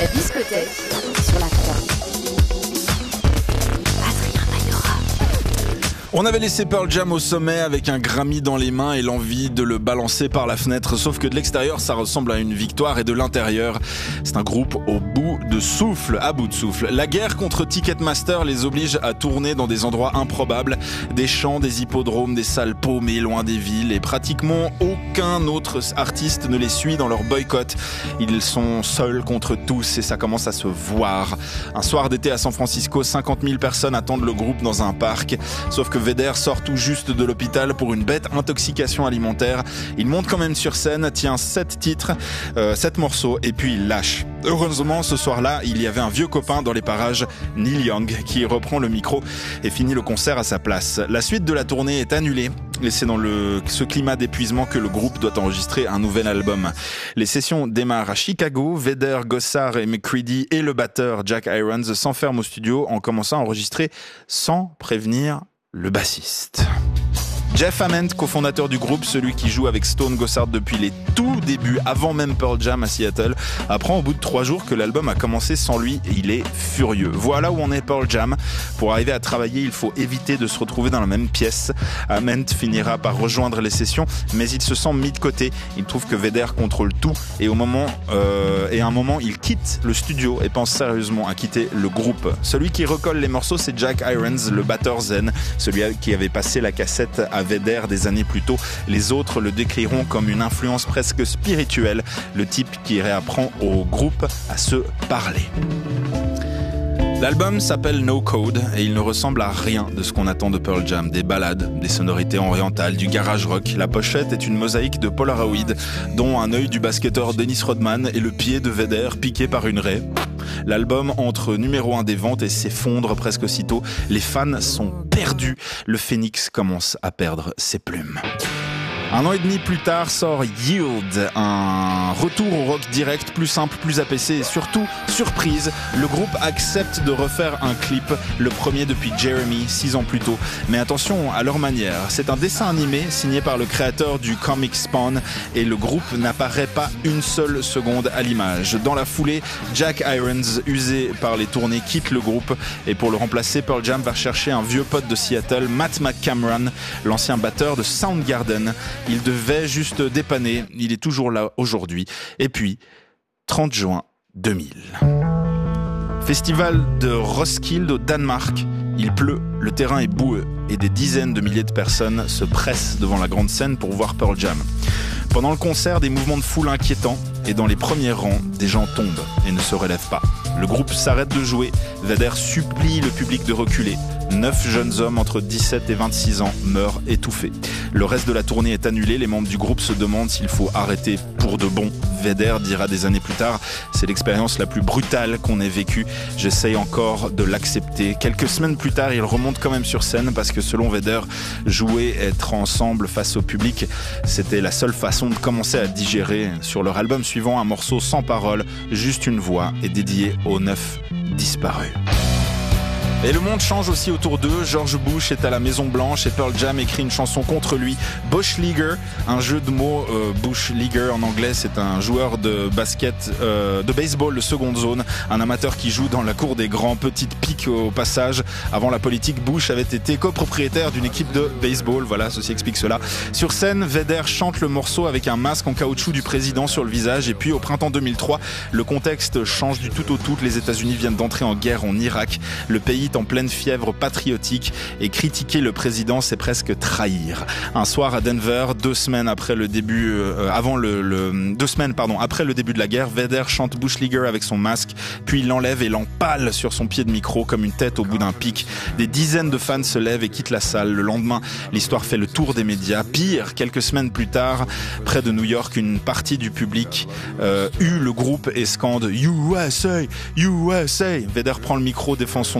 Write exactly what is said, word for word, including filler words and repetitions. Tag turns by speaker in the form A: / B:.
A: La discothèque sur la croix.
B: On avait laissé Pearl Jam au sommet avec un Grammy dans les mains et l'envie de le balancer par la fenêtre. Sauf que de l'extérieur, ça ressemble à une victoire et de l'intérieur, c'est un groupe au bout de souffle, à bout de souffle. La guerre contre Ticketmaster les oblige à tourner dans des endroits improbables, des champs, des hippodromes, des salles paumées loin des villes et pratiquement aucun autre artiste ne les suit dans leur boycott. Ils sont seuls contre tous et ça commence à se voir. Un soir d'été à San Francisco, cinquante mille personnes attendent le groupe dans un parc. Sauf que Vedder sort tout juste de l'hôpital pour une bête intoxication alimentaire. Il monte quand même sur scène, tient sept titres, euh, sept morceaux et puis il lâche. Heureusement, ce soir-là, il y avait un vieux copain dans les parages, Neil Young, qui reprend le micro et finit le concert à sa place. La suite de la tournée est annulée. Et c'est dans le, ce climat d'épuisement que le groupe doit enregistrer un nouvel album. Les sessions démarrent à Chicago. Vedder, Gossard et McCready et le batteur Jack Irons s'enferment au studio en commençant à enregistrer sans prévenir le bassiste. Jeff Ament, cofondateur du groupe, celui qui joue avec Stone Gossard depuis les tout débuts, avant même Pearl Jam à Seattle, apprend au bout de trois jours que l'album a commencé sans lui et il est furieux. Voilà où en est Pearl Jam. Pour arriver à travailler, il faut éviter de se retrouver dans la même pièce. Ament finira par rejoindre les sessions, mais il se sent mis de côté. Il trouve que Vedder contrôle tout et au moment, euh, et à un moment, il quitte le studio et pense sérieusement à quitter le groupe. Celui qui recolle les morceaux, c'est Jack Irons, le batteur zen, celui qui avait passé la cassette à Vedder des années plus tôt. Les autres le décriront comme une influence presque spirituelle, le type qui réapprend au groupe à se parler. L'album s'appelle No Code et il ne ressemble à rien de ce qu'on attend de Pearl Jam. Des ballades, des sonorités orientales, du garage rock. La pochette est une mosaïque de Polaroid, dont un œil du basketteur Dennis Rodman et le pied de Vedder piqué par une raie. L'album entre numéro un des ventes et s'effondre presque aussitôt. Les fans sont perdus. Le phénix commence à perdre ses plumes. Un an et demi plus tard sort Yield, un retour au rock direct, plus simple, plus apaisé et surtout, surprise, le groupe accepte de refaire un clip, le premier depuis Jeremy, six ans plus tôt. Mais attention à leur manière, c'est un dessin animé signé par le créateur du comic Spawn et le groupe n'apparaît pas une seule seconde à l'image. Dans la foulée, Jack Irons, usé par les tournées, quitte le groupe et pour le remplacer, Pearl Jam va chercher un vieux pote de Seattle, Matt McCameron, l'ancien batteur de Soundgarden. Il devait juste dépanner, il est toujours là aujourd'hui. Et puis, trente juin deux mille. Festival de Roskilde au Danemark. Il pleut, le terrain est boueux et des dizaines de milliers de personnes se pressent devant la grande scène pour voir Pearl Jam. Pendant le concert, des mouvements de foule inquiétants et dans les premiers rangs, des gens tombent et ne se relèvent pas. Le groupe s'arrête de jouer, Vedder supplie le public de reculer. Neuf jeunes hommes entre dix-sept et vingt-six ans meurent étouffés. Le reste de la tournée est annulé, les membres du groupe se demandent s'il faut arrêter pour de bon. Vedder dira des années plus tard, c'est l'expérience la plus brutale qu'on ait vécue, j'essaye encore de l'accepter. Quelques semaines plus tard, il remonte quand même sur scène parce que selon Vedder, jouer, être ensemble face au public, c'était la seule façon de commencer à digérer. Sur leur album suivant, un morceau sans parole, juste une voix, est dédié aux neuf disparus. Et le monde change aussi autour d'eux. George Bush est à la Maison Blanche et Pearl Jam écrit une chanson contre lui. Bush Leaguer, un jeu de mots. Euh, Bush Leaguer en anglais, c'est un joueur de basket, euh, de baseball de seconde zone, un amateur qui joue dans la cour des grands. Petite pique au passage. Avant la politique, Bush avait été copropriétaire d'une équipe de baseball. Voilà, ceci explique cela. Sur scène, Vedder chante le morceau avec un masque en caoutchouc du président sur le visage. Et puis au printemps deux mille trois, le contexte change du tout au tout. Les États-Unis viennent d'entrer en guerre en Irak. Le pays en pleine fièvre patriotique et critiquer le président, c'est presque trahir. Un soir à Denver, deux semaines après le début, euh, avant le, le, deux semaines pardon, après le début de la guerre, Vedder chante Bush Leaguer avec son masque, puis il l'enlève et l'empale sur son pied de micro comme une tête au bout d'un pic. Des dizaines de fans se lèvent et quittent la salle. Le lendemain, l'histoire fait le tour des médias. Pire, quelques semaines plus tard, près de New York, une partie du public euh, hue le groupe et scande U S A, U S A. Vedder prend le micro, défend son